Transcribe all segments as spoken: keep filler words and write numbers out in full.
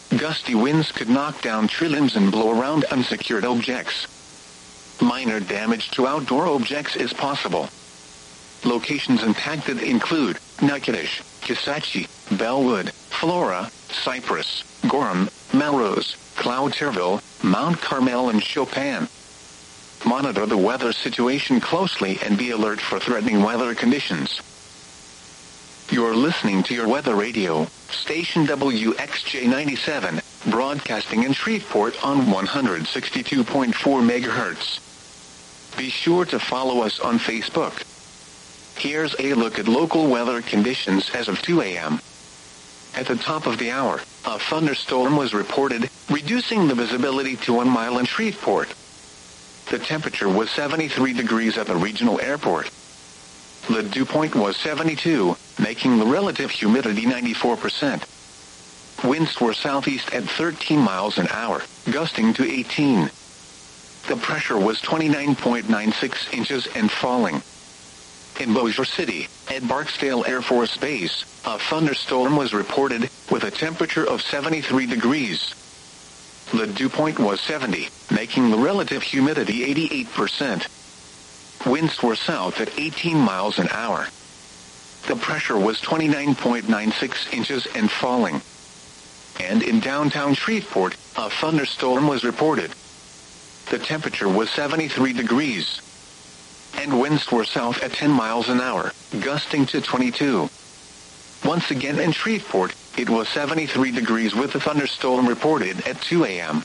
Gusty winds could knock down tree limbs and blow around unsecured objects. Minor damage to outdoor objects is possible. Locations impacted include Natchitoches, Kisatchie, Bellwood, Flora, Cypress, Gorham, Melrose, Cloud-Terville, Mount Carmel and Chopin. Monitor the weather situation closely and be alert for threatening weather conditions. You're listening to your weather radio, station W X J ninety-seven, broadcasting in Shreveport on one hundred sixty-two point four megahertz. Be sure to follow us on Facebook. Here's a look at local weather conditions as of two a.m. At the top of the hour, a thunderstorm was reported, reducing the visibility to one mile in Shreveport. The temperature was seventy-three degrees at the regional airport. The dew point was seventy-two, making the relative humidity ninety-four percent. Winds were southeast at thirteen miles an hour, gusting to eighteen. The pressure was twenty-nine point nine six inches and falling. In Bossier City, at Barksdale Air Force Base, a thunderstorm was reported, with a temperature of seventy-three degrees. The dew point was seventy, making the relative humidity eighty-eight percent. Winds were south at eighteen miles an hour. The pressure was twenty-nine point nine six inches and falling. And in downtown Shreveport, a thunderstorm was reported. The temperature was seventy-three degrees. And winds were south at ten miles an hour, gusting to twenty-two. Once again in Shreveport, it was seventy-three degrees with a thunderstorm reported at two a.m.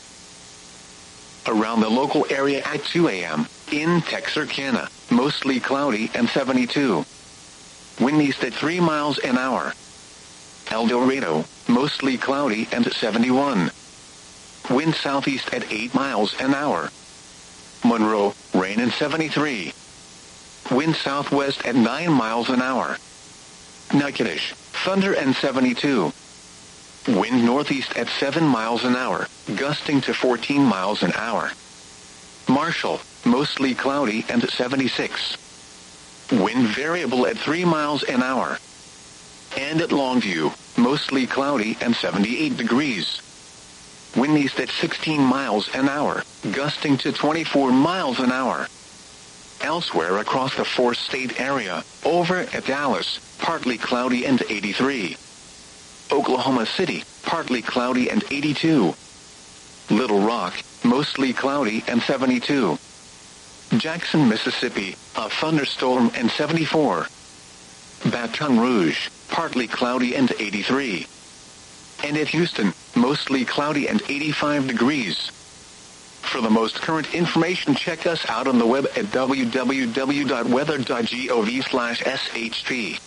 Around the local area at two a.m., in Texarkana, mostly cloudy and seventy-two. Wind east at three miles an hour. El Dorado, mostly cloudy and seventy-one. Wind southeast at eight miles an hour. Monroe, rain and seventy-three. Wind southwest at nine miles an hour. Natchitoches, thunder and seventy-two. Wind northeast at seven miles an hour, gusting to fourteen miles an hour. Marshall, mostly cloudy and seventy-six. Wind variable at three miles an hour. And at Longview, mostly cloudy and seventy-eight degrees. Wind east at sixteen miles an hour, gusting to twenty-four miles an hour. Elsewhere across the four-state area, over at Dallas, partly cloudy and eighty-three. Oklahoma City, partly cloudy and eighty-two. Little Rock, mostly cloudy and seventy-two. Jackson, Mississippi, a thunderstorm and seventy-four. Baton Rouge, partly cloudy and eighty-three. And at Houston, mostly cloudy and eighty-five degrees. For the most current information, check us out on the web at w w w dot weather dot gov slash s h p.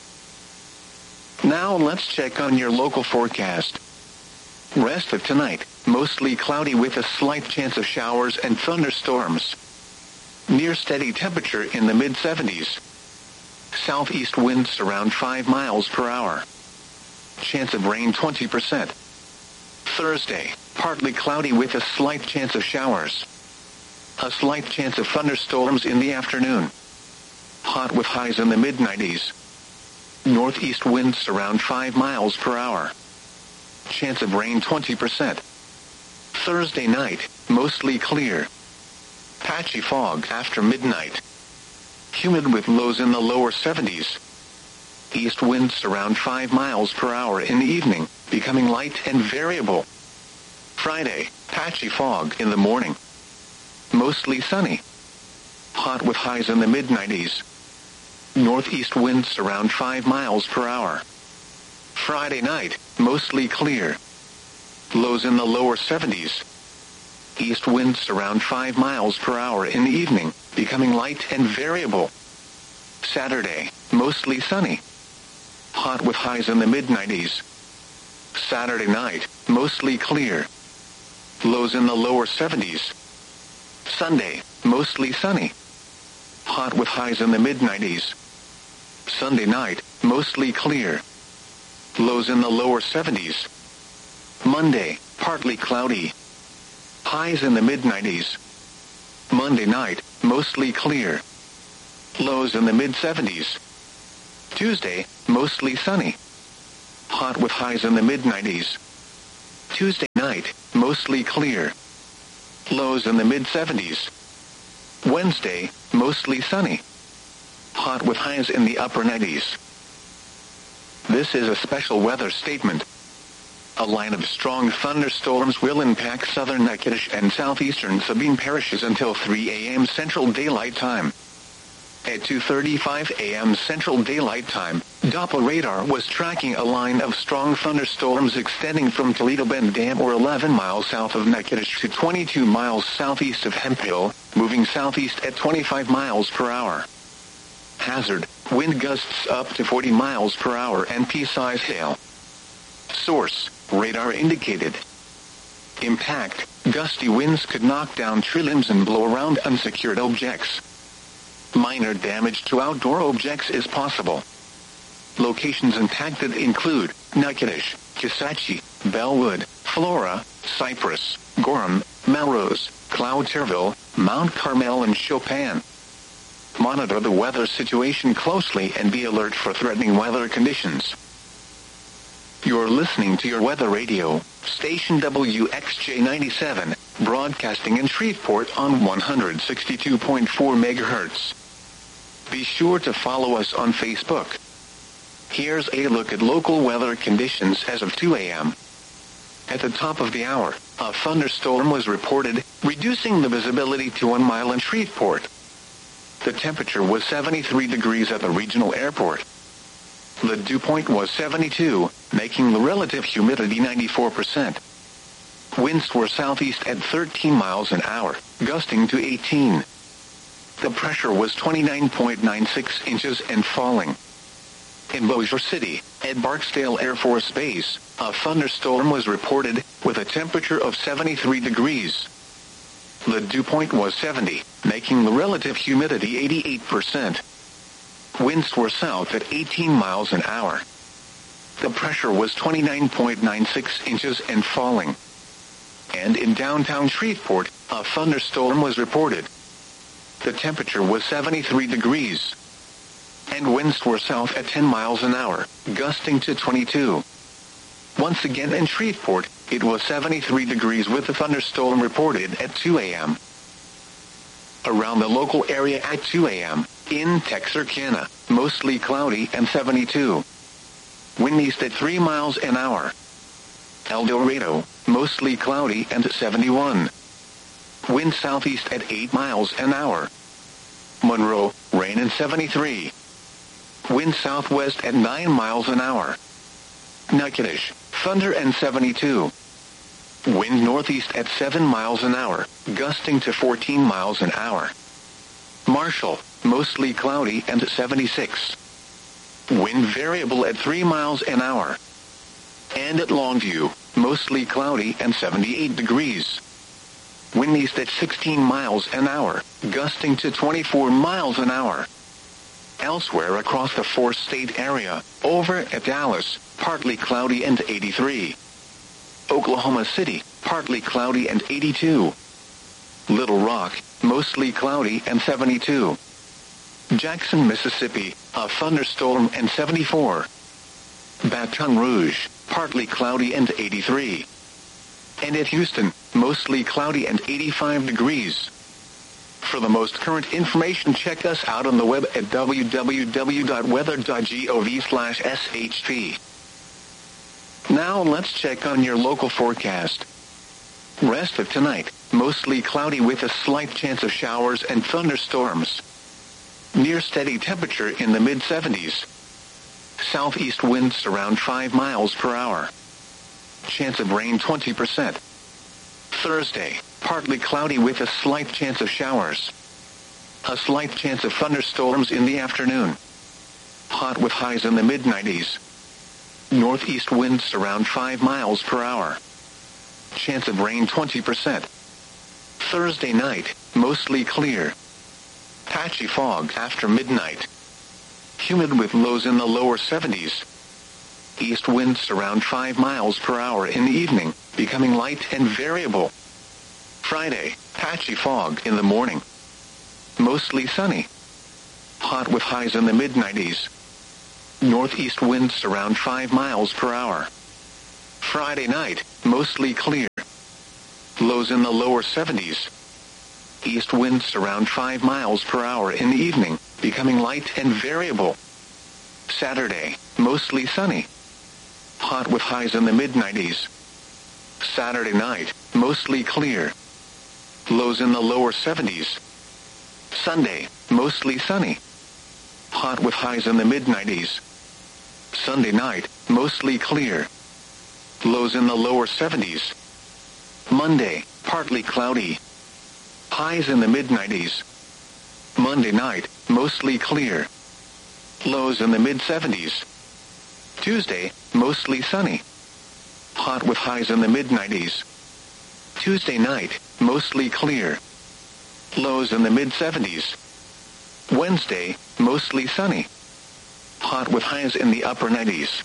Now let's check on your local forecast. Rest of tonight, mostly cloudy with a slight chance of showers and thunderstorms. Near steady temperature in the mid seventies. Southeast winds around five miles per hour. Chance of rain twenty percent. Thursday, partly cloudy with a slight chance of showers. A slight chance of thunderstorms in the afternoon. Hot with highs in the mid nineties. Northeast winds around five miles per hour. Chance of rain twenty percent. Thursday night, mostly clear. Patchy fog after midnight. Humid with lows in the lower seventies. East winds around five miles per hour in the evening, becoming light and variable. Friday, patchy fog in the morning. Mostly sunny. Hot with highs in the mid nineties. Northeast winds around five miles per hour. Friday night, mostly clear. Lows in the lower seventies. East winds around five miles per hour in the evening, becoming light and variable. Saturday, mostly sunny. Hot with highs in the mid nineties. Saturday night, mostly clear. Lows in the lower seventies. Sunday, mostly sunny. Hot with highs in the mid nineties. Sunday night, mostly clear. Lows in the lower seventies. Monday, partly cloudy. Highs in the mid nineties. Monday night, mostly clear. Lows in the mid seventies. Tuesday, mostly sunny. Hot with highs in the mid nineties. Tuesday night, mostly clear. Lows in the mid seventies. Wednesday, mostly sunny. Hot with highs in the upper nineties. This is a special weather statement. A line of strong thunderstorms will impact southern Natchitoches and southeastern Sabine parishes until three a.m. Central Daylight Time. At two thirty-five a.m. Central Daylight Time, Doppler radar was tracking a line of strong thunderstorms extending from Toledo Bend Dam or eleven miles south of Natchitoches to twenty-two miles southeast of Hemphill, moving southeast at twenty-five miles per hour. Hazard, wind gusts up to forty miles per hour and pea-size hail. Source, radar indicated. Impact, gusty winds could knock down tree limbs and blow around unsecured objects. Minor damage to outdoor objects is possible. Locations impacted include Natchitoches, Kisatchie, Bellwood, Flora, Cypress, Gorham, Melrose, Cloud-Terville, Mount Carmel and Chopin. Monitor the weather situation closely and be alert for threatening weather conditions. You're listening to your weather radio, station W X J ninety-seven, broadcasting in Shreveport on one hundred sixty-two point four megahertz. Be sure to follow us on Facebook. Here's a look at local weather conditions as of two a.m. At the top of the hour, a thunderstorm was reported, reducing the visibility to one mile in Shreveport. The temperature was seventy-three degrees at the regional airport. The dew point was seventy-two, making the relative humidity ninety-four percent. Winds were southeast at thirteen miles an hour, gusting to eighteen. The pressure was twenty-nine point nine six inches and falling. In Bossier City, at Barksdale Air Force Base, a thunderstorm was reported, with a temperature of seventy-three degrees. The dew point was seventy, making the relative humidity eighty-eight percent. Winds were south at eighteen miles an hour. The pressure was twenty-nine point nine six inches and falling. And in downtown Shreveport, a thunderstorm was reported. The temperature was seventy-three degrees. And winds were south at ten miles an hour, gusting to twenty-two. Once again in Shreveport, it was seventy-three degrees with a thunderstorm reported at two a.m. Around the local area at two a.m., in Texarkana, mostly cloudy and seventy-two. Wind east at three miles an hour. El Dorado, mostly cloudy and seventy-one. Wind southeast at eight miles an hour. Monroe, rain and seventy-three. Wind southwest at nine miles an hour. Natchitoches, thunder and seventy-two. Wind northeast at seven miles an hour, gusting to fourteen miles an hour. Marshall, mostly cloudy and seventy-six. Wind variable at three miles an hour. And at Longview, mostly cloudy and seventy-eight degrees. Wind east at sixteen miles an hour, gusting to twenty-four miles an hour. Elsewhere across the four-state area, over at Dallas, partly cloudy and eighty-three. Oklahoma City, partly cloudy and eighty-two. Little Rock, mostly cloudy and seventy-two. Jackson, Mississippi, a thunderstorm and seventy-four. Baton Rouge, partly cloudy and eighty-three. And at Houston, mostly cloudy and eighty-five degrees. For the most current information, check us out on the web at w w w dot weather dot gov slash s h p. Now let's check on your local forecast. Rest of tonight, mostly cloudy with a slight chance of showers and thunderstorms. Near steady temperature in the mid seventies. Southeast winds around five miles per hour. Chance of rain twenty percent. Thursday, partly cloudy with a slight chance of showers. A slight chance of thunderstorms in the afternoon. Hot with highs in the mid nineties. Northeast winds around five miles per hour. Chance of rain twenty percent. Thursday night, mostly clear. Patchy fog after midnight. Humid with lows in the lower seventies. East winds around five miles per hour in the evening, becoming light and variable. Friday, patchy fog in the morning. Mostly sunny. Hot with highs in the mid nineties. Northeast winds around five miles per hour. Friday night, mostly clear. Lows in the lower seventies. East winds around five miles per hour in the evening, becoming light and variable. Saturday, mostly sunny. Hot with highs in the mid nineties. Saturday night, mostly clear. Lows in the lower seventies. Sunday, mostly sunny. Hot with highs in the mid nineties. Sunday night, mostly clear. Lows in the lower seventies. Monday, partly cloudy. Highs in the mid nineties. Monday night, mostly clear. Lows in the mid seventies. Tuesday, mostly sunny. Hot with highs in the mid nineties. Tuesday night, mostly clear. Lows in the mid seventies. Wednesday, mostly sunny. Hot with highs in the upper nineties.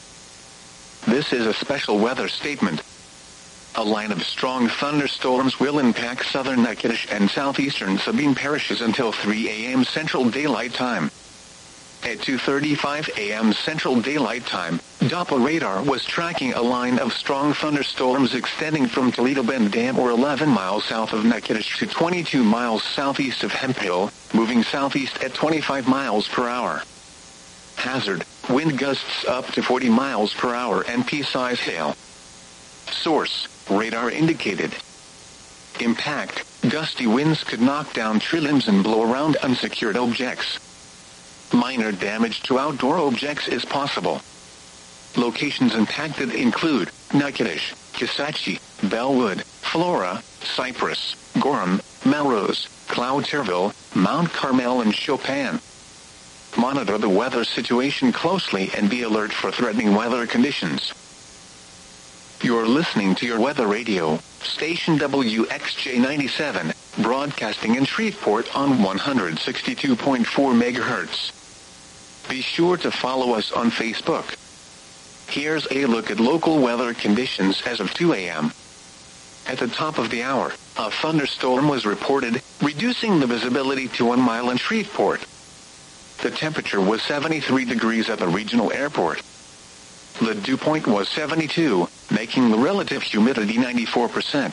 This is a special weather statement. A line of strong thunderstorms will impact southern Natchitoches and southeastern Sabine parishes until three a.m. Central Daylight Time. At two thirty-five a.m. Central Daylight Time, Doppler radar was tracking a line of strong thunderstorms extending from Toledo Bend Dam or eleven miles south of Natchitoches to twenty-two miles southeast of Hemphill, moving southeast at twenty-five miles per hour. Hazard, wind gusts up to forty miles per hour and pea-size hail. Source, radar indicated. Impact, gusty winds could knock down tree limbs and blow around unsecured objects. Minor damage to outdoor objects is possible. Locations impacted include Natchitoches, Kisatchie, Bellwood, Flora, Cypress, Gorham, Melrose, Cloud-Terville, Mount Carmel and Chopin. Monitor the weather situation closely and be alert for threatening weather conditions. You're listening to your weather radio, station W X J ninety-seven, broadcasting in Shreveport on one hundred sixty-two point four megahertz. Be sure to follow us on Facebook. Here's a look at local weather conditions as of two a.m. At the top of the hour, a thunderstorm was reported, reducing the visibility to one mile in Shreveport. The temperature was seventy-three degrees at the regional airport. The dew point was seventy-two, making the relative humidity ninety-four percent.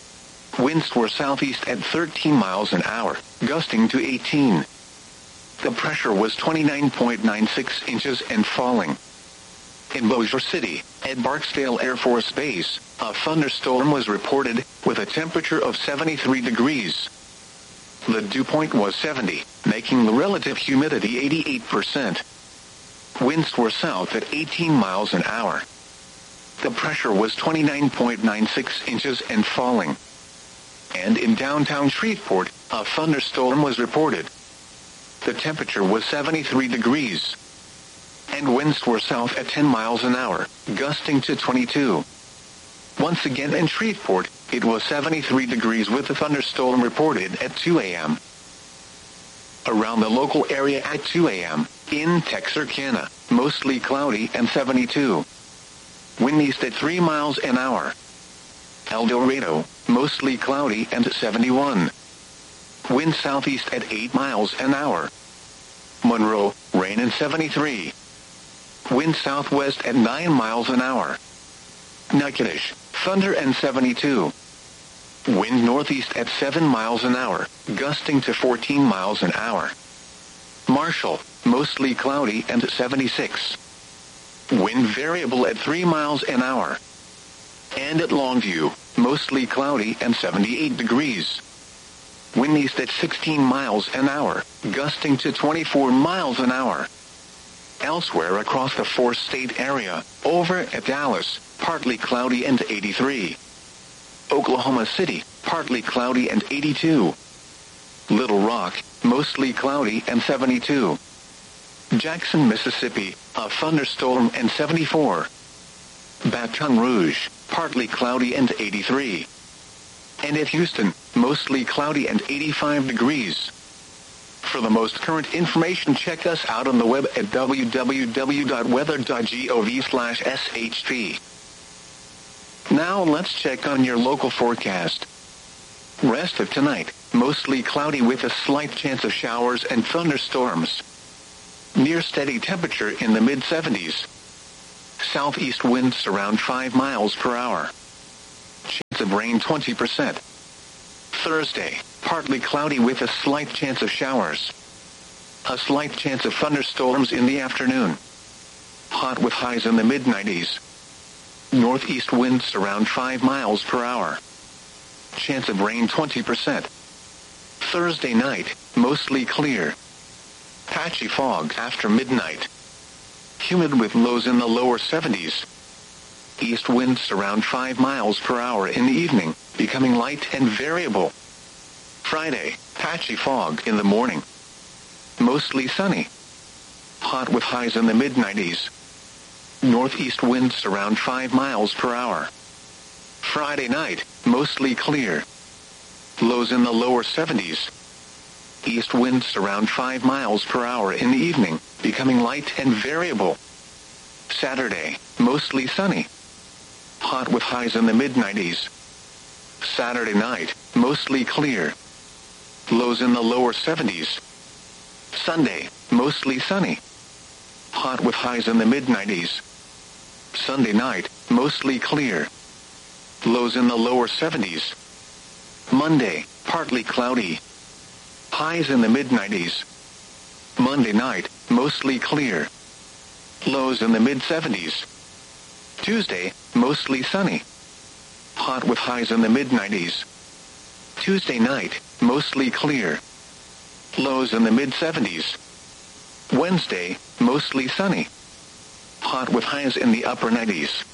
Winds were southeast at thirteen miles an hour, gusting to eighteen. The pressure was twenty-nine point nine six inches and falling. In Bossier City, at Barksdale Air Force Base, a thunderstorm was reported, with a temperature of seventy-three degrees. The dew point was seventy, making the relative humidity eighty-eight percent. Winds were south at eighteen miles an hour. The pressure was twenty-nine point nine six inches and falling. And in downtown Shreveport, a thunderstorm was reported. The temperature was seventy-three degrees. And winds were south at ten miles an hour, gusting to twenty-two. Once again in Shreveport, it was seventy-three degrees with a thunderstorm reported at two a.m. Around the local area at two a.m., in Texarkana, mostly cloudy and seventy-two. Wind east at three miles an hour. El Dorado, mostly cloudy and seventy-one. Wind southeast at eight miles an hour. Monroe, rain and seventy-three. Wind southwest at nine miles an hour. Natchitoches, thunder and seventy-two. Wind northeast at seven miles an hour, gusting to fourteen miles an hour. Marshall, mostly cloudy and seventy-six. Wind variable at three miles an hour. And at Longview, mostly cloudy and seventy-eight degrees. Wind east at sixteen miles an hour, gusting to twenty-four miles an hour. Elsewhere across the four-state area, over at Dallas, partly cloudy and eighty-three. Oklahoma City, partly cloudy and eighty-two. Little Rock, mostly cloudy and seventy-two. Jackson, Mississippi, a thunderstorm and seventy-four. Baton Rouge, partly cloudy and eighty-three. And at Houston, mostly cloudy and eighty-five degrees. For the most current information, check us out on the web at w w w dot weather dot gov slash s h p. Now let's check on your local forecast. Rest of tonight, mostly cloudy with a slight chance of showers and thunderstorms. Near steady temperature in the mid seventies. southeast winds around five miles per hour. Chance of rain twenty percent. Thursday, partly cloudy with a slight chance of showers. A slight chance of thunderstorms in the afternoon. Hot with highs in the mid nineties. Northeast winds around five miles per hour. Chance of rain twenty percent. Thursday night, mostly clear. Patchy fog after midnight. Humid with lows in the lower seventies. East winds around five miles per hour in the evening, becoming light and variable. Friday, patchy fog in the morning. Mostly sunny. Hot with highs in the mid nineties. Northeast winds around five miles per hour. Friday night, mostly clear. Lows in the lower seventies. East winds around five miles per hour in the evening, becoming light and variable. Saturday, mostly sunny. Hot with highs in the mid nineties. Saturday night, mostly clear. Lows in the lower seventies. Sunday, mostly sunny. Hot with highs in the mid nineties. Sunday night, mostly clear. Lows in the lower seventies. Monday, partly cloudy. Highs in the mid nineties. Monday night, mostly clear. Lows in the mid seventies. Tuesday, mostly sunny. Hot with highs in the mid nineties. Tuesday night, mostly clear. Lows in the mid seventies. Wednesday, mostly sunny. Hot with highs in the upper nineties.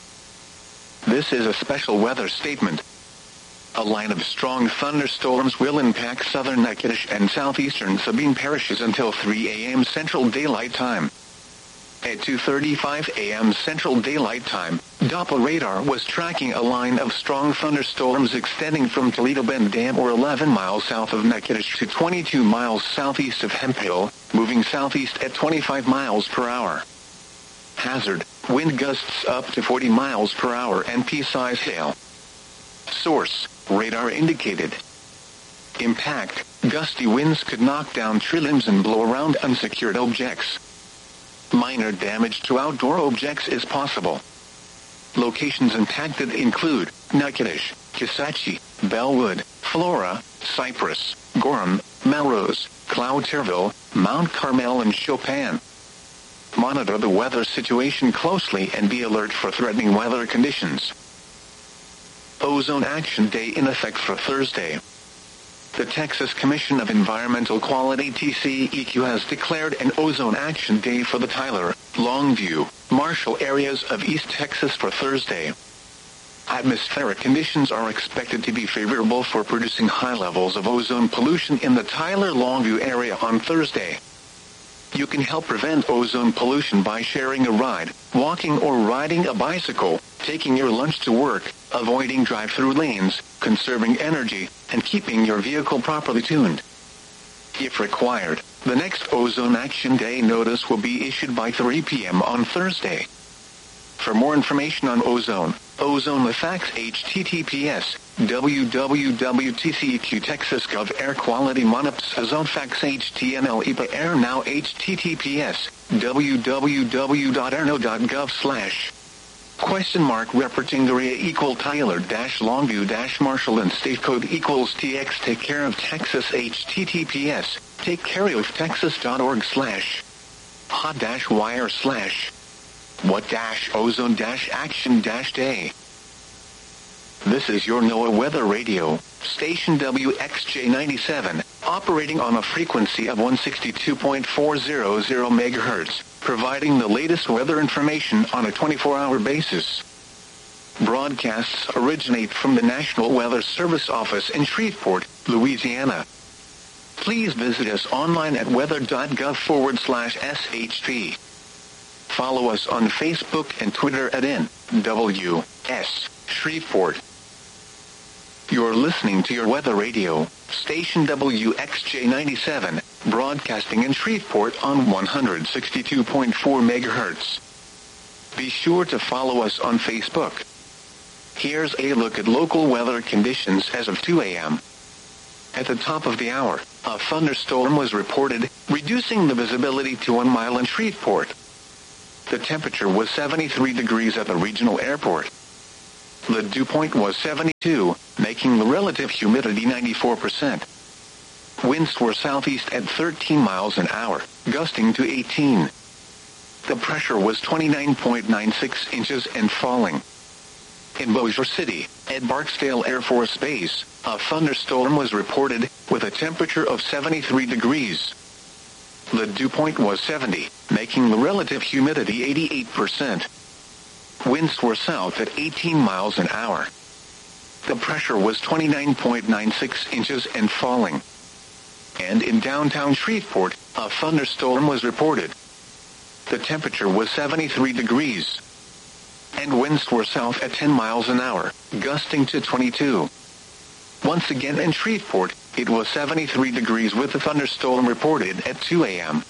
This is a special weather statement. A line of strong thunderstorms will impact southern Natchitoches and southeastern Sabine parishes until three a.m. Central Daylight Time. At two thirty-five a.m. Central Daylight Time, Doppler radar was tracking a line of strong thunderstorms extending from Toledo Bend Dam or eleven miles south of Natchitoches to twenty-two miles southeast of Hemphill, moving southeast at twenty-five miles per hour. Hazard, wind gusts up to forty miles per hour and pea-size hail. Source, radar indicated. Impact, gusty winds could knock down tree limbs and blow around unsecured objects. Minor damage to outdoor objects is possible. Locations impacted include Natchitoches, Kisatchie, Bellwood, Flora, Cypress, Gorham, Melrose, Cloud-Terville, Mount Carmel and Chopin. Monitor the weather situation closely and be alert for threatening weather conditions. Ozone Action Day in effect for Thursday. The Texas Commission of Environmental Quality T C E Q has declared an Ozone Action Day for the Tyler, Longview, Marshall areas of East Texas for Thursday. Atmospheric conditions are expected to be favorable for producing high levels of ozone pollution in the Tyler-Longview area on Thursday. You can help prevent ozone pollution by sharing a ride, walking or riding a bicycle, taking your lunch to work, avoiding drive-through lanes, conserving energy, and keeping your vehicle properly tuned. If required, the next Ozone Action Day notice will be issued by three p.m. on Thursday. For more information on ozone, ozone effects, H T T P S, w w w dot t c e q texas dot gov air quality monitops ozone facts H T M L E P A air now H T T P S, w w w dot airno dot gov slash question mark reporting area equal Tyler dash Longview dash Marshall and state code equals T X take care of Texas H T T P S, take care of Texas dot org slash hot dash wire slash what dash ozone dash action dash day. This is your NOAA Weather Radio, station W X J ninety-seven, operating on a frequency of one sixty-two point four hundred megahertz, providing the latest weather information on a twenty-four hour basis. Broadcasts originate from the National Weather Service office in Shreveport, Louisiana. Please visit us online at weather.gov forward slash SHP. Follow us on Facebook and Twitter at N W S Shreveport. You're listening to your Weather Radio, station W X J ninety-seven, broadcasting in Shreveport on one sixty-two point four megahertz. Be sure to follow us on Facebook. Here's a look at local weather conditions as of two a.m. At the top of the hour, a thunderstorm was reported, reducing the visibility to one mile in Shreveport. The temperature was seventy-three degrees at the regional airport. The dew point was seventy-two, making the relative humidity ninety-four percent. Winds were southeast at thirteen miles an hour, gusting to eighteen. The pressure was twenty-nine point nine six inches and falling. In Bossier City, at Barksdale Air Force Base, a thunderstorm was reported, with a temperature of seventy-three degrees. The dew point was seventy, making the relative humidity eighty-eight percent. Winds were south at eighteen miles an hour. The pressure was twenty-nine point nine six inches and falling. And in downtown Shreveport, a thunderstorm was reported. The temperature was seventy-three degrees. And winds were south at ten miles an hour, gusting to twenty-two. Once again in Shreveport, it was seventy-three degrees with a thunderstorm reported at two a m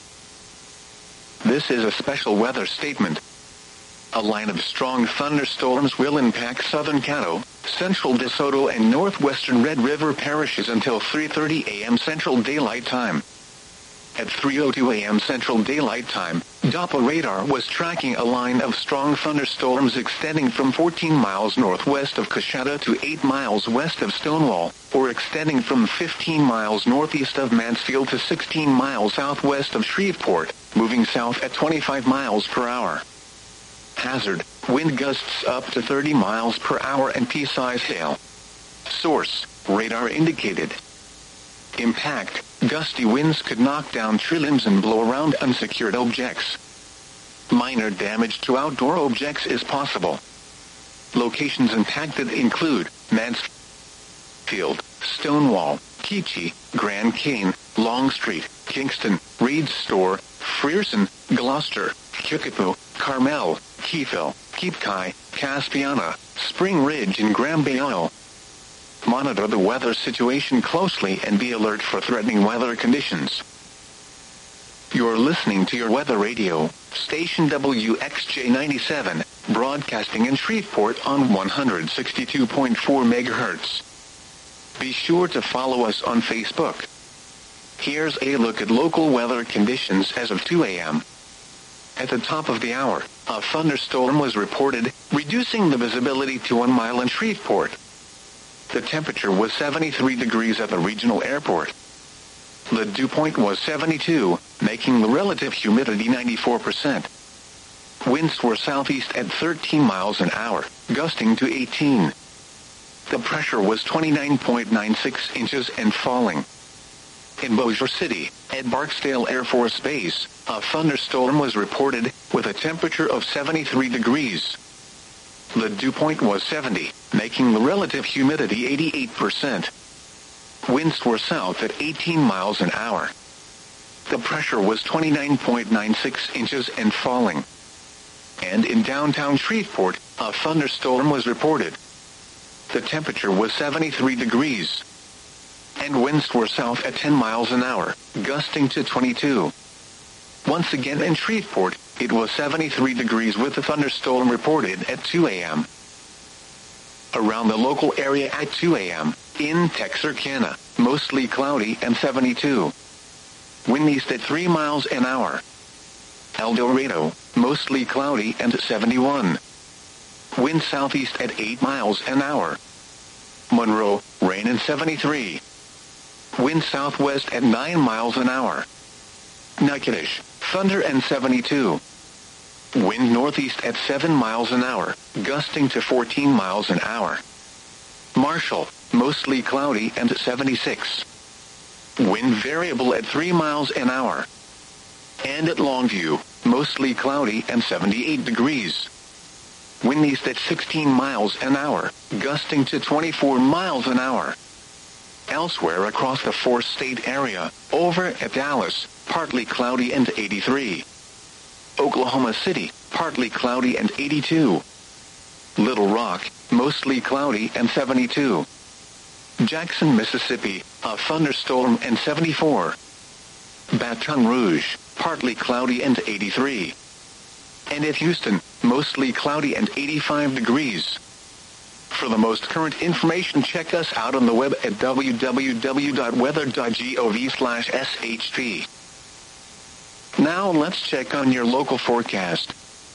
This is a special weather statement. A line of strong thunderstorms will impact southern Caddo, central DeSoto and northwestern Red River parishes until three thirty a m Central Daylight Time. At three oh two a m Central Daylight Time, Doppler radar was tracking a line of strong thunderstorms extending from fourteen miles northwest of Coshada to eight miles west of Stonewall, or extending from fifteen miles northeast of Mansfield to sixteen miles southwest of Shreveport, moving south at twenty-five miles per hour. Hazard, wind gusts up to thirty miles per hour and pea-size hail. Source, radar indicated. Impact, gusty winds could knock down tree limbs and blow around unsecured objects. Minor damage to outdoor objects is possible. Locations impacted include Mansfield, Stonewall, Keachie, Grand Cane, Long Street, Kingston, Reed's Store, Frierson, Gloucester, Kickapoo, Carmel, Keithville, Keepkai, Caspiana, Spring Ridge and Grand Bayou. Monitor the weather situation closely and be alert for threatening weather conditions. You're listening to your weather radio, station W X J ninety-seven, broadcasting in Shreveport on one hundred sixty-two point four megahertz. Be sure to follow us on Facebook. Here's a look at local weather conditions as of two a m At the top of the hour, a thunderstorm was reported, reducing the visibility to one mile in Shreveport. The temperature was seventy-three degrees at the regional airport. The dew point was seventy-two, making the relative humidity ninety-four percent. Winds were southeast at thirteen miles an hour, gusting to eighteen. The pressure was twenty-nine point nine six inches and falling. In Bossier City, at Barksdale Air Force Base, a thunderstorm was reported, with a temperature of seventy-three degrees. The dew point was seventy, making the relative humidity eighty-eight percent. Winds were south at eighteen miles an hour. The pressure was twenty-nine point nine six inches and falling. And in downtown Shreveport, a thunderstorm was reported. The temperature was seventy-three degrees. And winds were south at ten miles an hour, gusting to twenty-two. Once again in Shreveport, it was seventy-three degrees with a thunderstorm reported at two a m Around the local area at two a m, in Texarkana, mostly cloudy and seventy-two. Wind east at three miles an hour. El Dorado, mostly cloudy and seventy-one. Wind southeast at eight miles an hour. Monroe, rain and seventy-three. Wind southwest at nine miles an hour. Natchitoches, thunder and seventy-two. Wind northeast at seven miles an hour, gusting to fourteen miles an hour. Marshall, mostly cloudy and seventy-six. Wind variable at three miles an hour. And at Longview, mostly cloudy and seventy-eight degrees. Wind east at sixteen miles an hour, gusting to twenty-four miles an hour. Elsewhere across the four-state area, over at Dallas, partly cloudy and eighty-three. Oklahoma City, partly cloudy and eighty-two. Little Rock, mostly cloudy and seventy-two. Jackson, Mississippi, a thunderstorm and seventy-four. Baton Rouge, partly cloudy and eighty-three. And at Houston, mostly cloudy and eighty-five degrees. For the most current information, check us out on the web at w w w dot weather dot gov slash s h p. Now let's check on your local forecast.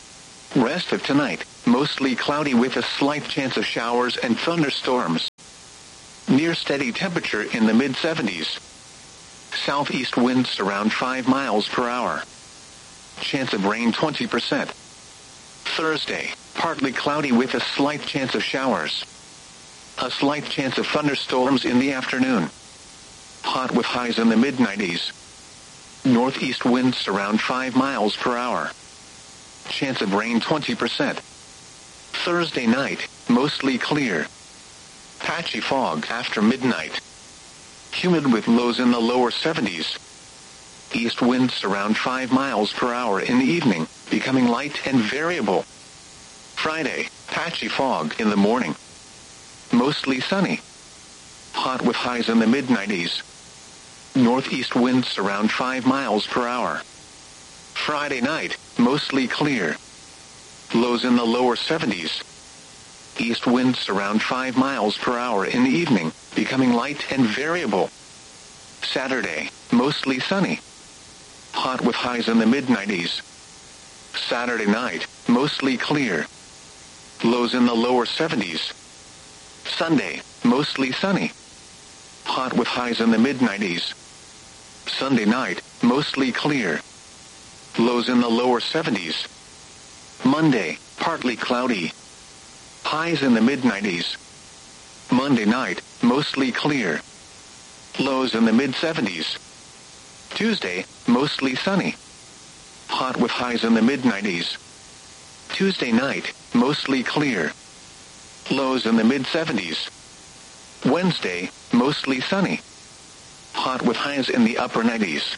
Rest of tonight, mostly cloudy with a slight chance of showers and thunderstorms. Near steady temperature in the mid seventies. Southeast winds around five miles per hour. Chance of rain twenty percent. Thursday, partly cloudy with a slight chance of showers. A slight chance of thunderstorms in the afternoon. Hot with highs in the mid nineties. Northeast winds around five miles per hour. Chance of rain twenty percent. Thursday night, mostly clear. Patchy fog after midnight. Humid with lows in the lower seventies. East winds around five miles per hour in the evening, becoming light and variable. Friday, patchy fog in the morning. Mostly sunny. Hot with highs in the mid nineties. Northeast winds around five miles per hour. Friday night, mostly clear. Lows in the lower seventies. East winds around five miles per hour in the evening, becoming light and variable. Saturday, mostly sunny. Hot with highs in the mid nineties. Saturday night, mostly clear. Lows in the lower seventies. Sunday, mostly sunny. Hot with highs in the mid nineties. Sunday night, mostly clear. Lows in the lower seventies. Monday, partly cloudy. Highs in the mid nineties. Monday night, mostly clear. Lows in the mid seventies. Tuesday, mostly sunny. Hot with highs in the mid nineties. Tuesday night, mostly clear. Lows in the mid seventies. Wednesday, mostly sunny. Hot with highs in the upper nineties.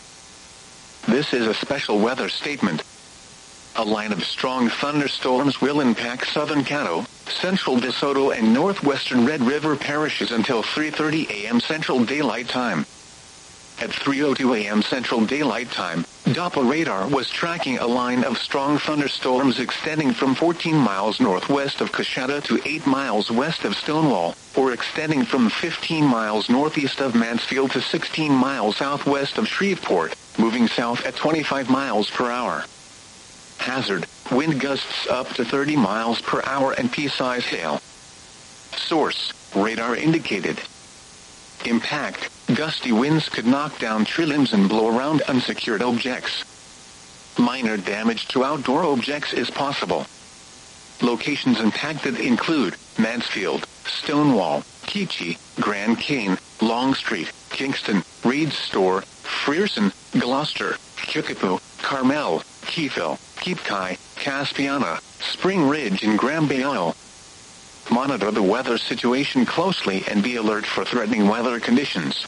This is a special weather statement. A line of strong thunderstorms will impact southern Caddo, central DeSoto and northwestern Red River parishes until three thirty a.m. Central Daylight Time. At three oh two a.m. Central Daylight Time, Doppler radar was tracking a line of strong thunderstorms extending from fourteen miles northwest of Coshada to eight miles west of Stonewall, or extending from fifteen miles northeast of Mansfield to sixteen miles southwest of Shreveport, moving south at twenty-five miles per hour. Hazard, wind gusts up to thirty miles per hour and pea-size hail. Source, radar indicated. Impact, gusty winds could knock down tree limbs and blow around unsecured objects. Minor damage to outdoor objects is possible. Locations impacted include Mansfield, Stonewall, Keachie, Grand Cane, Long Street, Kingston, Reed's Store, Frierson, Gloucester, Kickapoo, Carmel, Keithville, Keepkai, Caspiana, Spring Ridge and Granby Isle. Monitor the weather situation closely and be alert for threatening weather conditions.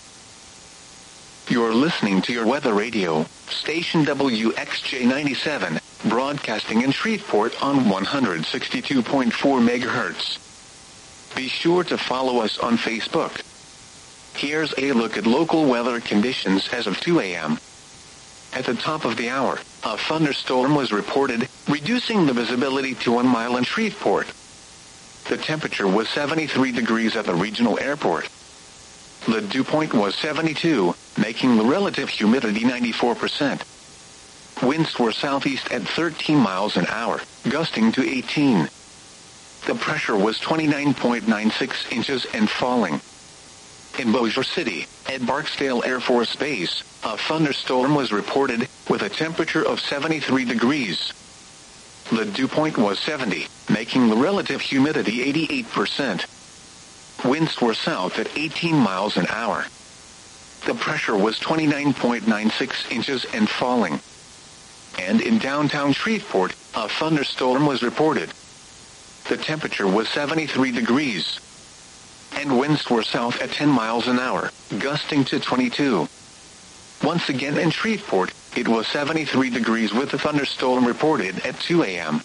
You're listening to your weather radio, station W X J ninety-seven, broadcasting in Shreveport on one hundred sixty-two point four megahertz. Be sure to follow us on Facebook. Here's a look at local weather conditions as of two a.m. At the top of the hour, a thunderstorm was reported, reducing the visibility to one mile in Shreveport. The temperature was seventy-three degrees at the regional airport. The dew point was seventy-two, making the relative humidity ninety-four percent. Winds were southeast at thirteen miles an hour, gusting to eighteen. The pressure was twenty-nine point nine six inches and falling. In Bossier City, at Barksdale Air Force Base, a thunderstorm was reported, with a temperature of seventy-three degrees. The dew point was seventy, making the relative humidity eighty-eight percent. Winds were south at eighteen miles an hour. The pressure was twenty-nine point nine six inches and falling. And in downtown Shreveport, a thunderstorm was reported. The temperature was seventy-three degrees. And winds were south at ten miles an hour, gusting to twenty-two. Once again in Shreveport, it was seventy-three degrees with a thunderstorm reported at two a.m.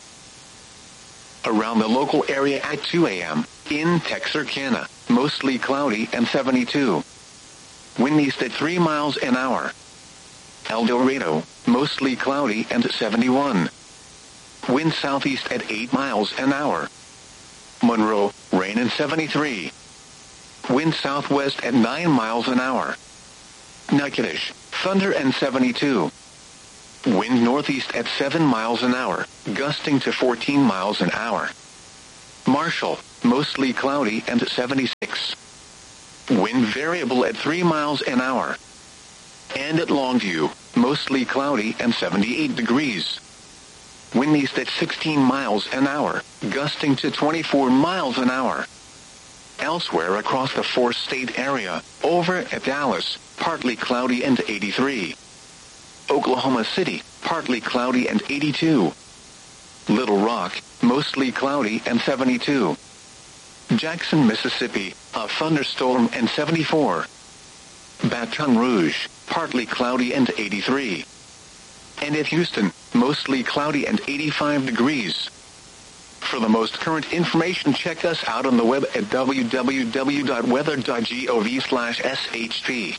Around the local area at two a.m., in Texarkana, mostly cloudy and seventy-two. Wind east at three miles an hour. El Dorado, mostly cloudy and seventy-one. Wind southeast at eight miles an hour. Monroe, rain and seventy-three. Wind southwest at nine miles an hour. Natchitoches, thunder and seventy-two. Wind northeast at seven miles an hour, gusting to fourteen miles an hour. Marshall, mostly cloudy and seventy-six. Wind variable at three miles an hour. And at Longview, mostly cloudy and seventy-eight degrees. Wind east at sixteen miles an hour, gusting to twenty-four miles an hour. Elsewhere across the four-state area, over at Dallas, partly cloudy and eighty-three. Oklahoma City, partly cloudy and eighty-two. Little Rock, mostly cloudy and seventy-two. Jackson, Mississippi, a thunderstorm and seventy-four. Baton Rouge, partly cloudy and eighty-three. And at Houston, mostly cloudy and eighty-five degrees. For the most current information, check us out on the web at w w w dot weather dot gov slash s h p.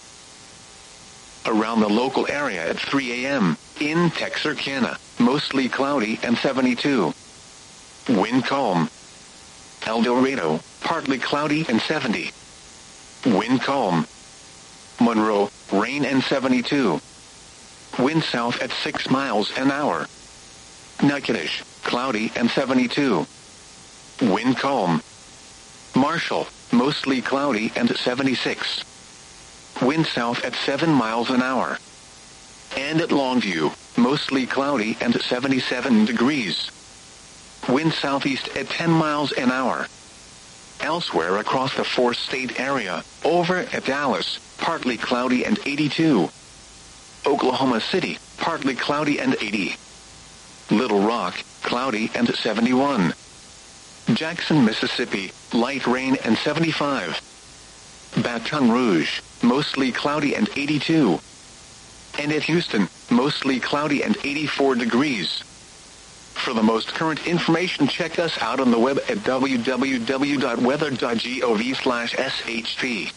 Around the local area at three a m, in Texarkana, mostly cloudy and seventy-two. Wind calm. El Dorado, partly cloudy and seventy. Wind calm. Monroe, rain and seventy-two. Wind south at six miles an hour. Natchitoches, cloudy and seventy-two. Wind calm. Marshall, mostly cloudy and seventy-six. Wind south at seven miles an hour. And at Longview, mostly cloudy and seventy-seven degrees. Wind southeast at ten miles an hour. Elsewhere across the four-state area, over at Dallas, partly cloudy and eighty-two. Oklahoma City, partly cloudy and eighty. Little Rock, cloudy and seventy-one. Jackson, Mississippi, light rain and seventy-five. Baton Rouge, mostly cloudy and eighty-two. And at Houston, mostly cloudy and eighty-four degrees. For the most current information, check us out on the web at w w w dot weather dot gov slash s h p.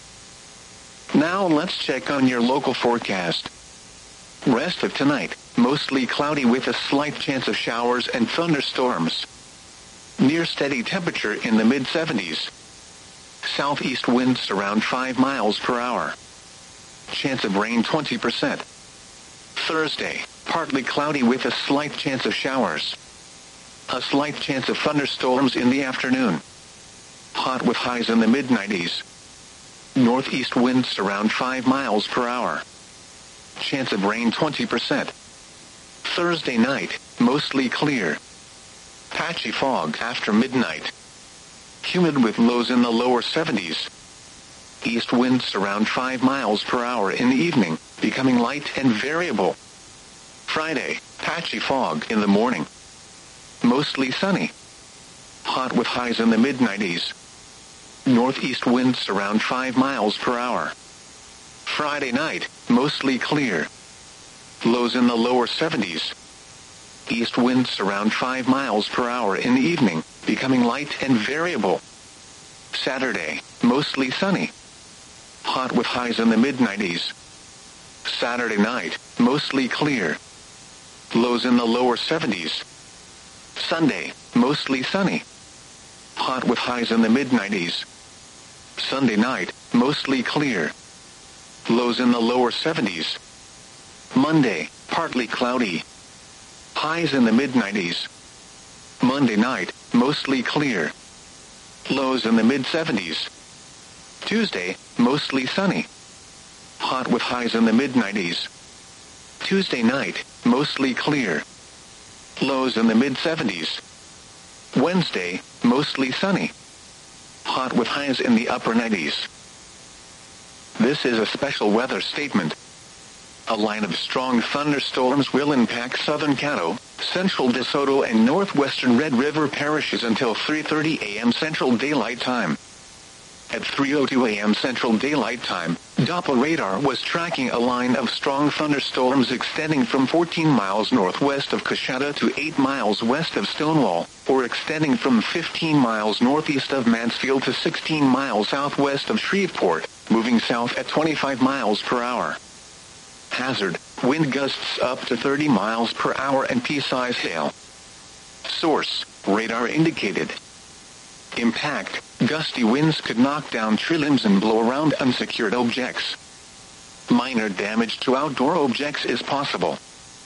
Now let's check on your local forecast. Rest of tonight, mostly cloudy with a slight chance of showers and thunderstorms. Near steady temperature in the mid seventies. Southeast winds around five miles per hour. Chance of rain twenty percent. Thursday, partly cloudy with a slight chance of showers. A slight chance of thunderstorms in the afternoon. Hot with highs in the mid nineties. Northeast winds around five miles per hour. Chance of rain twenty percent. Thursday night, mostly clear. Patchy fog after midnight. Humid with lows in the lower seventies. East winds around five miles per hour in the evening, becoming light and variable. Friday, patchy fog in the morning. Mostly sunny. Hot with highs in the mid nineties. Northeast winds around five miles per hour. Friday night, mostly clear. Lows in the lower seventies. East winds around five miles per hour in the evening, becoming light and variable. Saturday, mostly sunny. Hot with highs in the mid nineties. Saturday night, mostly clear. Lows in the lower seventies. Sunday, mostly sunny. Hot with highs in the mid nineties. Sunday night, mostly clear. Lows in the lower seventies. Monday, partly cloudy. Highs in the mid nineties. Monday night, mostly clear. Lows in the mid seventies. Tuesday, mostly sunny. Hot with highs in the mid nineties. Tuesday night, mostly clear. Lows in the mid seventies. Wednesday, mostly sunny. Hot with highs in the upper nineties. This is a special weather statement. A line of strong thunderstorms will impact southern Caddo, central DeSoto and northwestern Red River parishes until three thirty a m Central Daylight Time. At three oh two a m Central Daylight Time, Doppler radar was tracking a line of strong thunderstorms extending from fourteen miles northwest of Coshada to eight miles west of Stonewall, or extending from fifteen miles northeast of Mansfield to sixteen miles southwest of Shreveport, moving south at twenty-five miles per hour. Hazard, wind gusts up to thirty miles per hour and pea-size hail. Source, radar indicated. Impact, gusty winds could knock down tree limbs and blow around unsecured objects. Minor damage to outdoor objects is possible.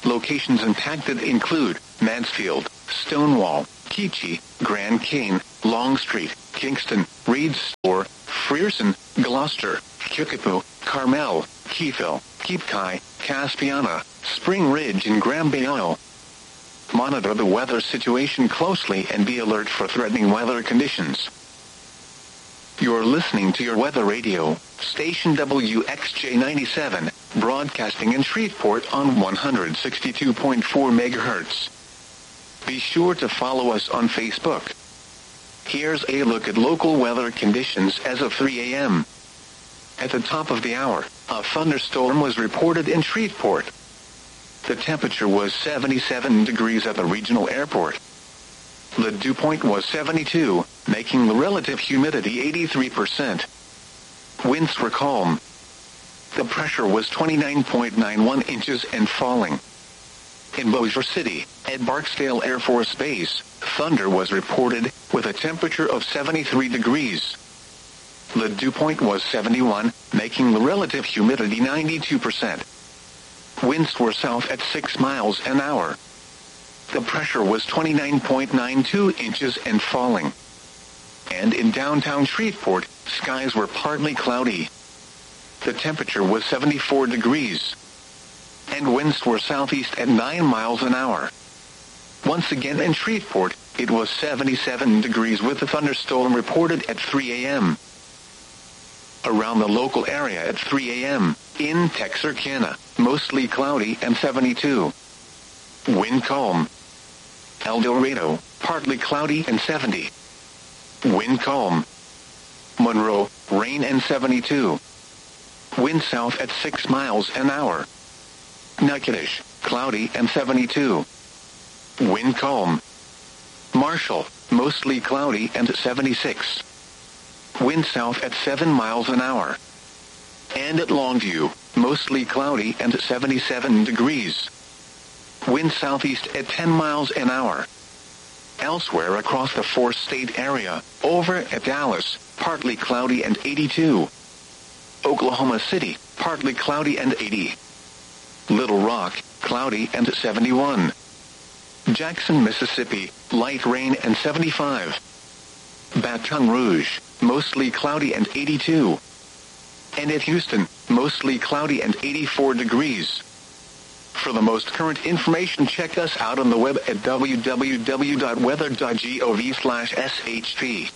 Locations impacted include Mansfield, Stonewall, Keachie, Grand Cane, Longstreet, Kingston, Reed's Store, Frierson, Gloucester, Kickapoo, Carmel, Keithville, Keepkai, Caspiana, Spring Ridge and Granby Isle. Monitor the weather situation closely and be alert for threatening weather conditions. You're listening to your weather radio, station W X J ninety-seven, broadcasting in Shreveport on one hundred sixty-two point four megahertz. Be sure to follow us on Facebook. Here's a look at local weather conditions as of three a m At the top of the hour, a thunderstorm was reported in Shreveport. The temperature was seventy-seven degrees at the regional airport. The dew point was seventy-two, making the relative humidity eighty-three percent. Winds were calm. The pressure was twenty-nine point nine one inches and falling. In Bossier City, at Barksdale Air Force Base, thunder was reported, with a temperature of seventy-three degrees. The dew point was seventy-one, making the relative humidity ninety-two percent. Winds were south at six miles an hour. The pressure was twenty-nine point nine two inches and falling. And in downtown Shreveport, skies were partly cloudy. The temperature was seventy-four degrees. And winds were southeast at nine miles an hour. Once again in Shreveport, it was seventy-seven degrees with a thunderstorm reported at three a m Around the local area at three a m, in Texarkana, mostly cloudy and seventy-two. Wind calm. El Dorado, partly cloudy and seventy. Wind calm. Monroe, rain and seventy-two. Wind south at six miles an hour. Natchitoches, cloudy and seventy-two. Wind calm. Marshall, mostly cloudy and seventy-six. Wind south at seven miles an hour. And at Longview, mostly cloudy and seventy-seven degrees. Wind southeast at ten miles an hour. Elsewhere across the four-state area, over at Dallas, partly cloudy and eighty-two. Oklahoma City, partly cloudy and eighty. Little Rock, cloudy and seventy-one. Jackson, Mississippi, light rain and seventy-five. Baton Rouge, mostly cloudy and eighty-two. And at Houston, mostly cloudy and eighty-four degrees. For the most current information, check us out on the web at w w w dot weather dot gov slash s h p.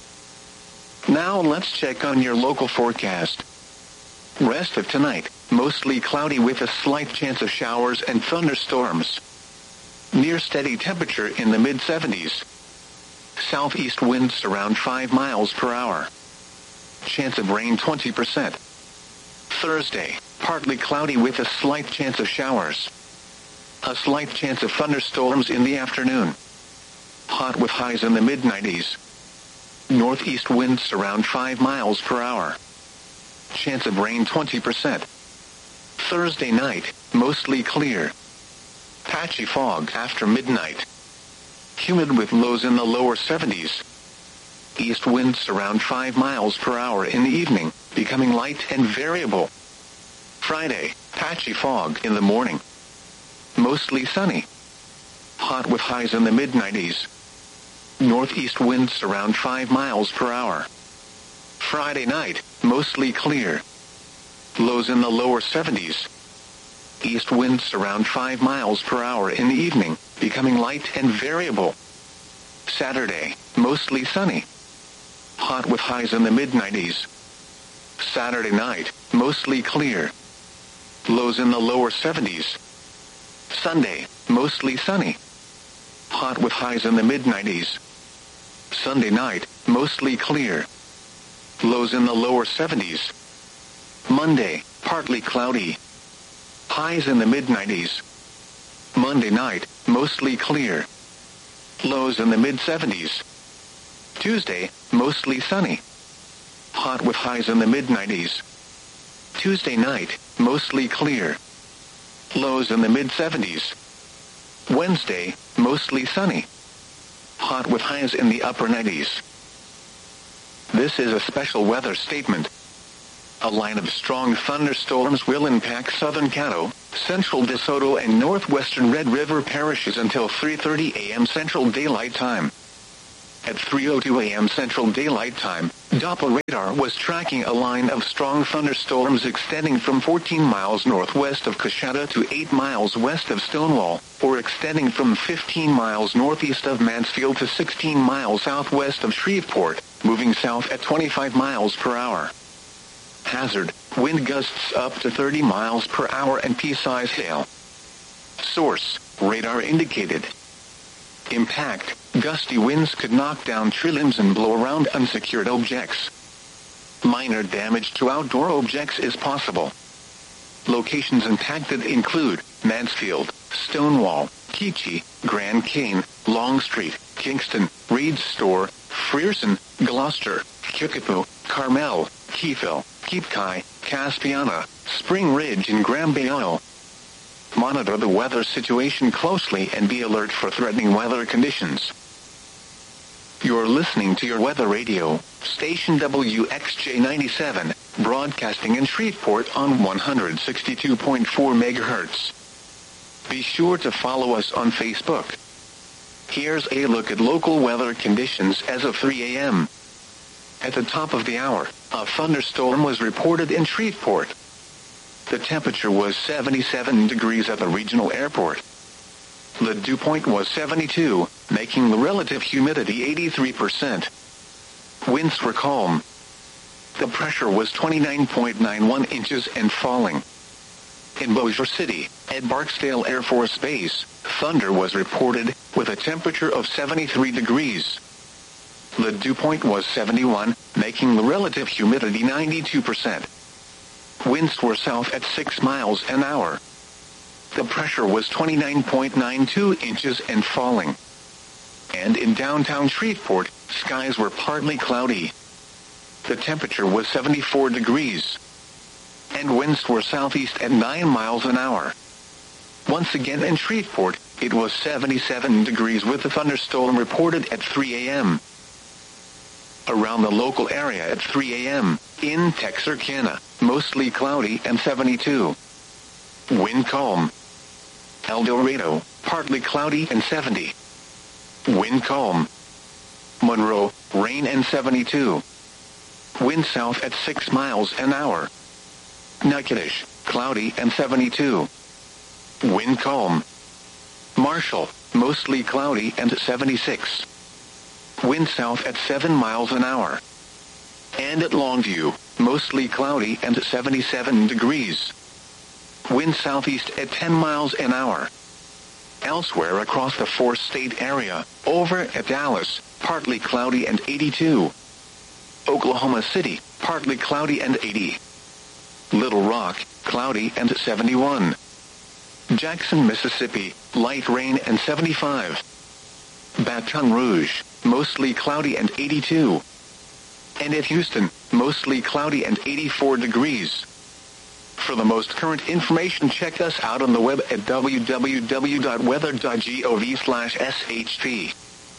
Now let's check on your local forecast. Rest of tonight, mostly cloudy with a slight chance of showers and thunderstorms. Near steady temperature in the mid seventies. Southeast winds around five miles per hour. Chance of rain twenty percent. Thursday, partly cloudy with a slight chance of showers. A slight chance of thunderstorms in the afternoon. Hot with highs in the mid nineties. Northeast winds around five miles per hour. Chance of rain twenty percent. Thursday night, mostly clear. Patchy fog after midnight. Humid with lows in the lower seventies. East winds around five miles per hour in the evening, becoming light and variable. Friday, patchy fog in the morning. Mostly sunny. Hot with highs in the mid nineties. Northeast winds around five miles per hour. Friday night, mostly clear. Lows in the lower seventies. East winds around five miles per hour in the evening, becoming light and variable. Saturday, mostly sunny. Hot with highs in the mid nineties. Saturday night, mostly clear. Lows in the lower seventies. Sunday, mostly sunny. Hot with highs in the mid nineties. Sunday night, mostly clear. Lows in the lower seventies. Monday, partly cloudy. Highs in the mid nineties. Monday night, mostly clear. Lows in the mid seventies. Tuesday, mostly sunny. Hot with highs in the mid nineties. Tuesday night, mostly clear. Lows in the mid seventies. Wednesday, mostly sunny. Hot with highs in the upper nineties. This is a special weather statement. A line of strong thunderstorms will impact southern Caddo, Central DeSoto and northwestern Red River parishes until three thirty a.m. Central Daylight Time. At three oh two a.m. Central Daylight Time, Doppler radar was tracking a line of strong thunderstorms extending from fourteen miles northwest of Coshada to eight miles west of Stonewall, or extending from fifteen miles northeast of Mansfield to sixteen miles southwest of Shreveport, moving south at twenty-five miles per hour. Hazard, wind gusts up to thirty miles per hour and pea-size hail. Source, radar indicated. Impact, gusty winds could knock down tree limbs and blow around unsecured objects. Minor damage to outdoor objects is possible. Locations impacted include Mansfield, Stonewall, Keachie, Grand Cane, Long Street, Kingston, Reed's Store, Frierson, Gloucester, Kickapoo, Carmel, Keyville, Keepkai, Caspiana, Spring Ridge and Graham-Bayou. Monitor the weather situation closely and be alert for threatening weather conditions. You're listening to your weather radio, station W X J ninety-seven, broadcasting in Shreveport on one hundred sixty-two point four megahertz. Be sure to follow us on Facebook. Here's a look at local weather conditions as of three a.m. At the top of the hour, a thunderstorm was reported in Shreveport. The temperature was seventy-seven degrees at the regional airport. The dew point was seventy-two, making the relative humidity eighty-three percent. Winds were calm. The pressure was twenty-nine point nine one inches and falling. In Bossier City, at Barksdale Air Force Base, thunder was reported, with a temperature of seventy-three degrees. The dew point was seventy-one, making the relative humidity ninety-two percent. Winds were south at six miles an hour. The pressure was twenty-nine point nine two inches and falling. And in downtown Shreveport, skies were partly cloudy. The temperature was seventy-four degrees. And winds were southeast at nine miles an hour. Once again in Shreveport, it was seventy-seven degrees with a thunderstorm reported at three a.m. Around the local area at three a.m., in Texarkana, mostly cloudy and seventy-two. Wind calm. El Dorado, partly cloudy and seventy. Wind calm. Monroe, rain and seventy-two. Wind south at six miles an hour. Natchitoches, cloudy and seventy-two. Wind calm. Marshall, mostly cloudy and seventy-six. Wind south at seven miles an hour. And at Longview, mostly cloudy and seventy-seven degrees. Wind southeast at ten miles an hour. Elsewhere across the four-state area, over at Dallas, partly cloudy and eighty-two. Oklahoma City, partly cloudy and eighty. Little Rock, cloudy and seventy-one. Jackson, Mississippi, light rain and seventy-five. Baton Rouge, mostly cloudy and eighty-two. And at Houston, mostly cloudy and eighty-four degrees. For the most current information, check us out on the web at w w w dot weather dot gov slash s h p.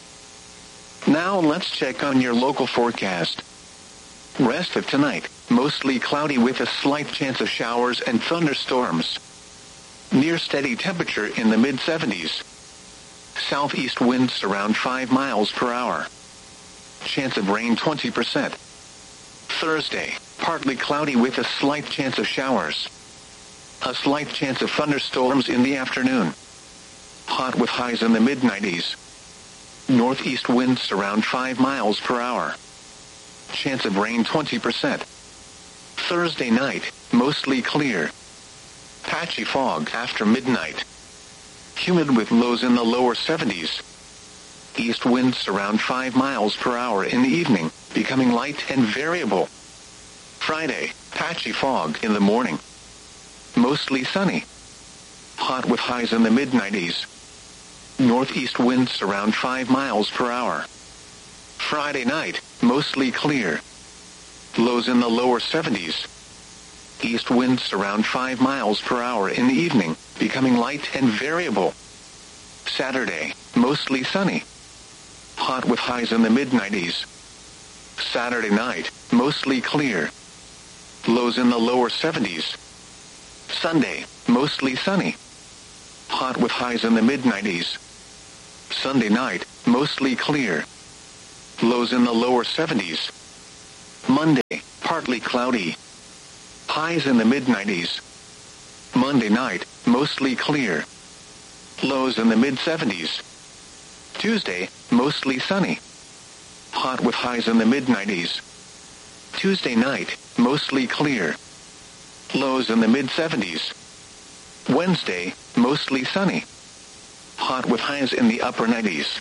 Now let's check on your local forecast. Rest of tonight, mostly cloudy with a slight chance of showers and thunderstorms. Near steady temperature in the mid seventies. Southeast winds around five miles per hour. Chance of rain twenty percent. Thursday, partly cloudy with a slight chance of showers. A slight chance of thunderstorms in the afternoon. Hot with highs in the mid nineties. Northeast winds around five miles per hour. Chance of rain twenty percent. Thursday night, mostly clear. Patchy fog after midnight. Humid with lows in the lower seventies. East winds around five miles per hour in the evening, becoming light and variable. Friday, patchy fog in the morning. Mostly sunny. Hot with highs in the mid nineties. Northeast winds around five miles per hour. Friday night, mostly clear. Lows in the lower seventies. East winds around five miles per hour in the evening, becoming light and variable. Saturday, mostly sunny. Hot with highs in the mid nineties. Saturday night, mostly clear. Lows in the lower seventies. Sunday, mostly sunny. Hot with highs in the mid nineties. Sunday night, mostly clear. Lows in the lower seventies. Monday, partly cloudy. Highs in the mid nineties. Monday night, mostly clear. Lows in the mid seventies. Tuesday, mostly sunny. Hot with highs in the mid nineties. Tuesday night, mostly clear. Lows in the mid seventies. Wednesday, mostly sunny. Hot with highs in the upper nineties.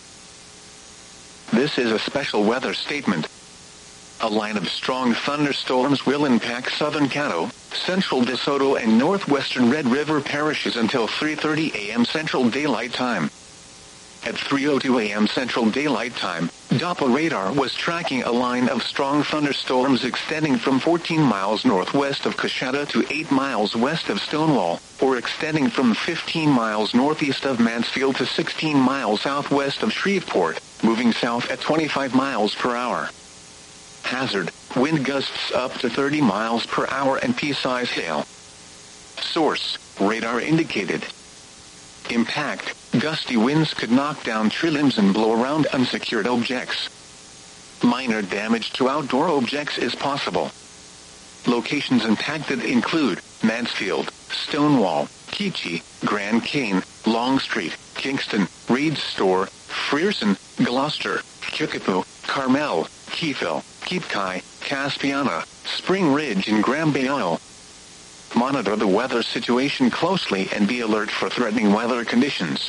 This is a special weather statement. A line of strong thunderstorms will impact southern Caddo, central DeSoto and northwestern Red River parishes until three thirty a.m. Central Daylight Time. At three oh two a.m. Central Daylight Time, Doppler radar was tracking a line of strong thunderstorms extending from fourteen miles northwest of Coshada to eight miles west of Stonewall, or extending from fifteen miles northeast of Mansfield to sixteen miles southwest of Shreveport, moving south at twenty-five miles per hour. Hazard, wind gusts up to thirty miles per hour and pea-size hail. Source, radar indicated. Impact, gusty winds could knock down tree limbs and blow around unsecured objects. Minor damage to outdoor objects is possible. Locations impacted include Mansfield, Stonewall, Keachie, Grand Cane, Long Street, Kingston, Reed's Store, Frierson, Gloucester, Kickapoo, Carmel, Keithville, Keepkai, Caspiana, Spring Ridge and Graham Bay Oil. Monitor the weather situation closely and be alert for threatening weather conditions.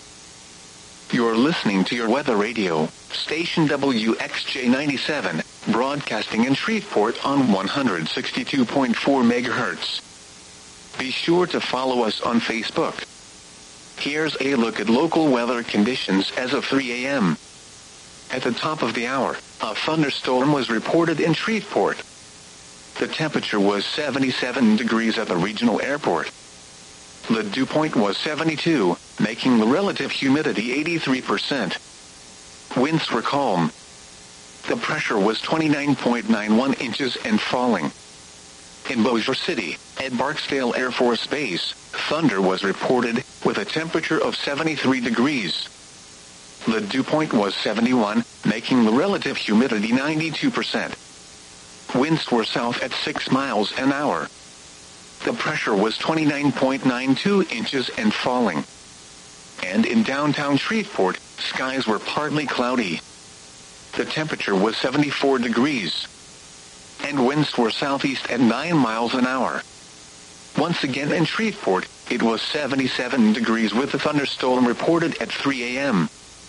You're listening to your weather radio, station W X J ninety-seven, broadcasting in Shreveport on one hundred sixty-two point four megahertz. Be sure to follow us on Facebook. Here's a look at local weather conditions as of three a.m. At the top of the hour, a thunderstorm was reported in Shreveport. The temperature was seventy-seven degrees at the regional airport. The dew point was seventy-two, making the relative humidity eighty-three percent. Winds were calm. The pressure was twenty-nine point nine one inches and falling. In Bossier City, at Barksdale Air Force Base, thunder was reported, with a temperature of seventy-three degrees. The dew point was seventy-one, making the relative humidity ninety-two percent. Winds were south at six miles an hour. The pressure was twenty-nine point nine two inches and falling. And in downtown Shreveport, skies were partly cloudy. The temperature was seventy-four degrees. And winds were southeast at nine miles an hour. Once again in Shreveport, it was seventy-seven degrees with a thunderstorm reported at three a.m.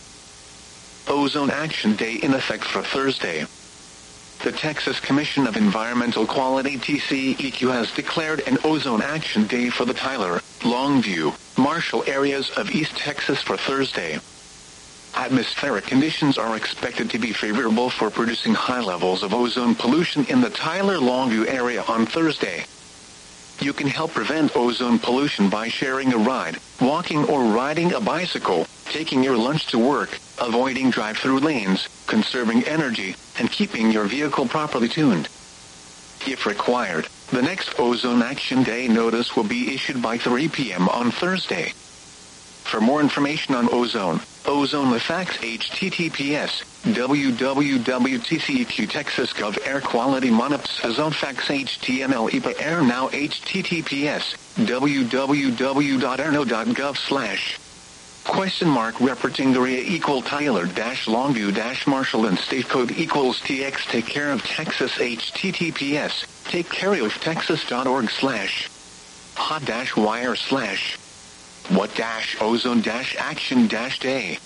Ozone Action Day in effect for Thursday. The Texas Commission of Environmental Quality T C E Q has declared an Ozone Action Day for the Tyler, Longview, Marshall areas of East Texas for Thursday. Atmospheric conditions are expected to be favorable for producing high levels of ozone pollution in the Tyler-Longview area on Thursday. You can help prevent ozone pollution by sharing a ride, walking or riding a bicycle, taking your lunch to work, avoiding drive-through lanes, conserving energy, and keeping your vehicle properly tuned. If required, the next Ozone Action Day notice will be issued by three p.m. on Thursday. For more information on ozone, ozone effects, H T T P S, w w w dot t c e q texas dot gov air quality monitops ozone facts H T M L E P A air now H T T P S, w w w dot airno dot gov slash question mark representing area equal Tyler dash Longview dash Marshall and state code equals T X take care of Texas H T T P S, take care of Texas dot org slash hot dash wire slash what dash ozone dash action dash day.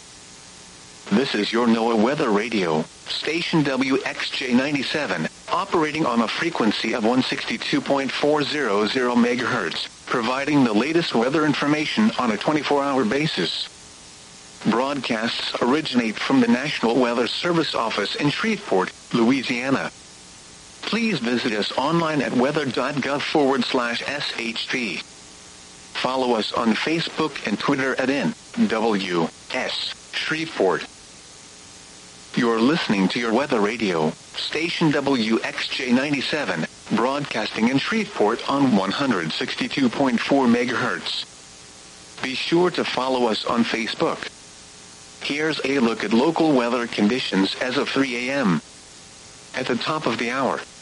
This is your NOAA Weather Radio, station W X J ninety-seven, operating on a frequency of one sixty-two point four hundred megahertz, providing the latest weather information on a twenty-four hour basis. Broadcasts originate from the National Weather Service office in Shreveport, Louisiana. Please visit us online at weather.gov forward slash SHP. Follow us on Facebook and Twitter at N W S Shreveport. You're listening to your weather radio, station W X J ninety-seven, broadcasting in Shreveport on one hundred sixty-two point four megahertz. Be sure to follow us on Facebook. Here's a look at local weather conditions as of three a m At the top of the hour,